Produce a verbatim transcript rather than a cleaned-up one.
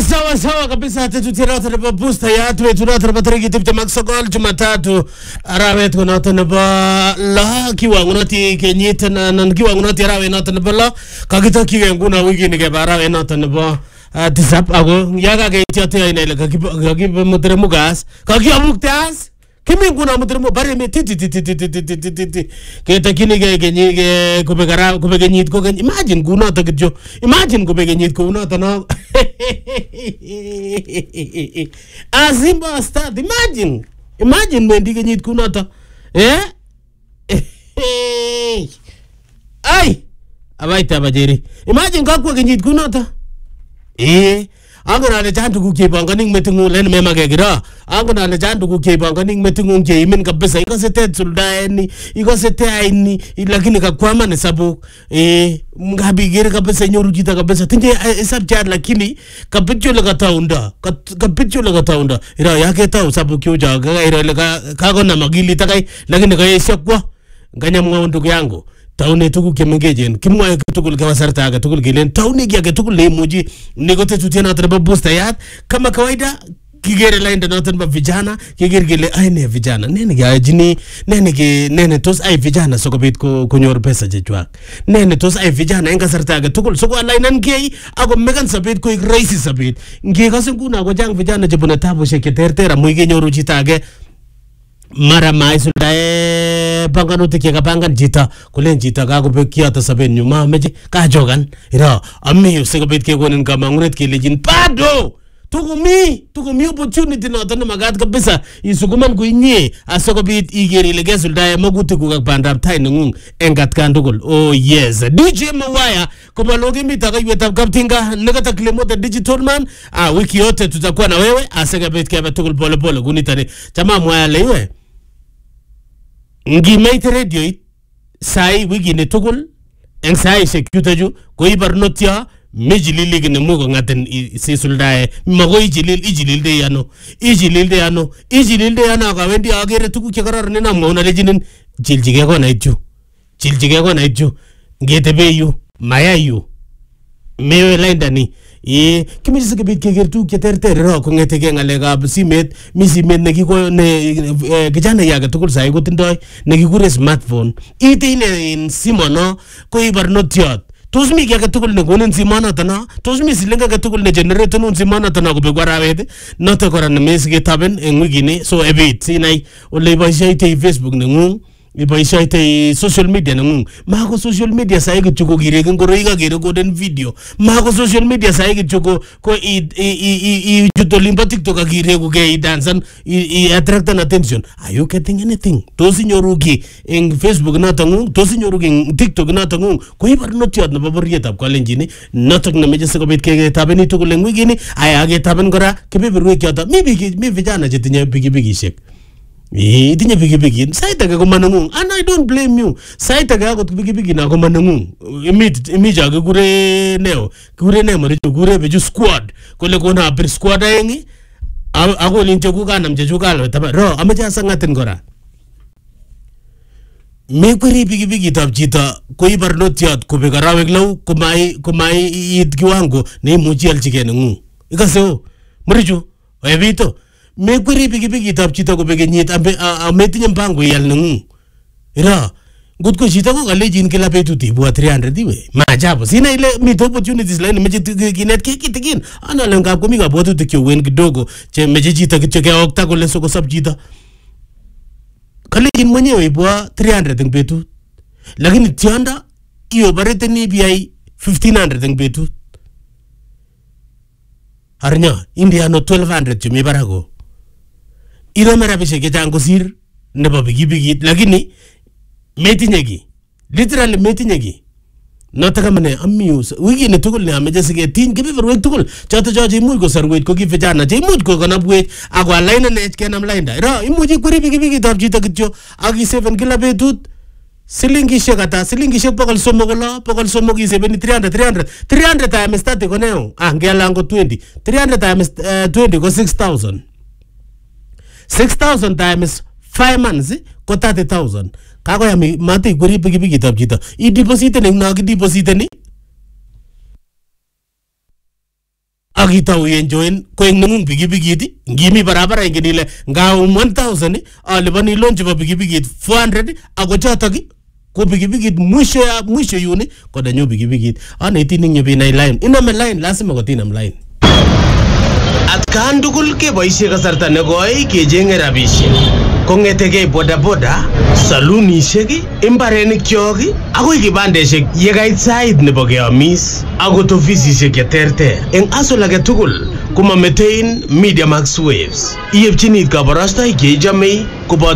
sawa sawa kabisa tetutirata na booster ya tuwe tunata na batariki tipte maksogol Jumatatu arawet ko noto na ba la kiwango noti kenyita na nan kiwango noti arawe noto na ba la kagito kigenguna wiki ni ke arawe noto na ba tisap ago yaga ke tiote ina ile kagiba mutere mugas kagiamuktas kimi nguna mutere mu bare me titi titi titi titi titi ke takini ke kenyi ke kubegara kubegenyit ko imagine guna to kitjo imagine kubegenyit ko noto no Azimba start imagine imagine when digenyit ko noto eh ai abaita bajeri imagine kakwa genyit ko noto eh angana le jantu ku ke banganing metungu len mema ke gira angana le jantu ku ke banganing metungu ke imin kabisa iko sete suldaeni iko sete aini lakini kakwama ne sabu eh ngabi gira kabisa nyoru jita kabisa tinje subject lakini kapitcho le kataunda kapitcho le kataunda ira yake tau sabu kyo jaga ira le ka gona magili takai lakini ka yeshakwa nganya mwandu yangu taune tuku kemengejen kimwa tukul kama sarta aga tukul gilen taune gi aga tukul le muji negote tutiana treba booster yat kama kawaida kigere lainda noten ba vijana kigere gele aine vijana nene ga jini nene ge nene tos ai vijana sokobit ko kunyor pesa jechwak nene tos ai vijana enga sarta aga tukul soko alainan gei ago megan sabit ko raisi sabit nge kasunguna go jang vijana jebuna tabu sheke tertera muige nyoru jitage mara maisul dae panganuti kia kapangan jita kulen jita ka kupe kia tasaben nyuma meje ka jogan ira ammi usekabit kia kunen kamangunet kia lejin pado tukumi tukumi opportunity na otana magat kabisa isukuman kuinye asokabit igeri legesul dae maguti kukak pandap tai nungung engat kandukul oh yes D J Mawaya kumalogi mitaka yuetab kaptinga negata kilemote digital man ah wiki yote tutakuwa na wewe asokabit kia betukul pole pole kunitani chama mwaya lewe ngi meite radio it sai wigi ne tugul en sai sekutaju ko ibarnotia mejilili gene mugo ngaten sisuldae mago ijilil ijilil de yano ijilil de yano ijilil de yano ka wendi agere tugu ke karar ne nam ngona lejinin jiljige ko naiju jiljige ko naiju ngete beyu mayayu mewe laindani e kimi sike bit keger tu ke terter ro ko ngete ke ngale ga simet mi simet ne ki ko ne gijana yaga tukul sai ko tindoy ne ki kure smartphone ite ne in simono ko ibar notiot tos mi ke tukul ne gonen simana tana tos mi silenga ke tukul ne generator nun simana tana ko be gwarawete noto koran me sike taben en wigini so ebit sinai o le ba jaite Facebook ne ngung iba isaite social media nung mako social media sai ke chuko gire ngoro iga gire golden video mako social media sai ke chuko ko i i i jutolimba TikTok gire ko ge dansan i attract an attention are you getting anything to sinyorugi in Facebook na tangu to sinyorugi TikTok na tangu ko ibar notiot na baborieta ko lenjini notok na meje seko bit ke tabeni to lengwi gini aya ge taben gora ke be berwe kyata mi bigi mi vijana jetinya bigi bigi shek eh dinya bigi bigi saita ga komanangung and I don't blame you saita ga ko bigi bigi na komanangung imit imija ga gure neo gure ne mo gure be ju squad ko le ko na per squad ayengi ago linje ku kana mje ju kalo taba ro amaja sangaten gora me kweri bigi bigi tab jita ko ibar notiat ko be garawek law ko mai ko mai it kiwango ne muji aljige ngu ikaseo mriju evito me kweri bigi bigi tab chita ko bege nyit ambe ametinya mpango yal nungu ira gut ko chita ko gale jin kila petu ti bua three hundred diwe majabo sina ile mit opportunities line meje kinet ke kitigin ana lenga ko mi ga botu te kwen kidogo che meje jita ke ke okta ko le soko sab jita kale jin mwenyewe bua three hundred ng petu lakini tianda iyo barete ni biai fifteen hundred ng petu arnya india no twelve hundred chumi barago iro mera bishe ke jango sir nebo bigi bigi lakini metinyegi literally metinyegi notaka mane ammius wigi ne tukul ne ameje sige tin ke biber wek tukul chato chaji muy ko sarwet ko ki vijana je muy ko kana buet agwa line ne ke nam line da ro imuji kuri bigi bigi tab jita kitjo agi seven kila betut silingi shekata silingi shek pokal somogola pokal somogi seven three hundred three hundred three hundred times thirty ko neo ah ngelango twenty three hundred times uh, twenty ko six thousand six thousand times five months ko thirty thousand kako ya mati kuri bigi bigi tab jita i deposit ne na deposit ni akitau enjoyen koeng nengung pikipikit ngimi barabara ingen ile ngaum one thousand alipani loan chebo pikipikit four hundred ako chotok ko pikipikit mwisho ya mwisho yuni ko danyo pikipikit aneti ning nyebina line iname line lazima kotinam line atkan tugul keboisie kasarta negoi kechenge rabisiek kongetege boda boda salunishek imbarenik kyok akoi kibandeshek yekait sait nebo keamis akot ofisisiek cheterter eng asol age tugul kumametein Media Max Waves iyepchini kabarastoik cheichome kobo